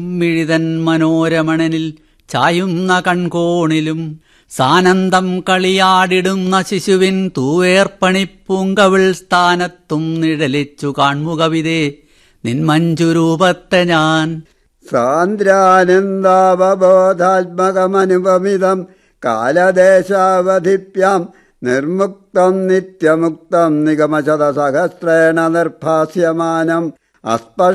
മിഴിതൻ മനോരമണനിൽ ചായുന്ന കൺകോണിലും സാനന്ദം കളിയാടിടുന്ന ശിശുവിൻ തൂവേർപ്പണിപ്പൂങ്കവിൾ സ്ഥാനത്തും നിഴലിച്ചു കാൺമുകവിതേ നിന്മഞ്ജുരൂപത്തെ ഞാൻ. സാന്ദ്രാനന്ദാവബോധാത്മകമനുപമിതം കാലദേശാവധിപ്യാം നിർമുക്തം നിത്യമുക്തം നിഗമശതസഹസ്രേണ നിർഭാസ്യമാനം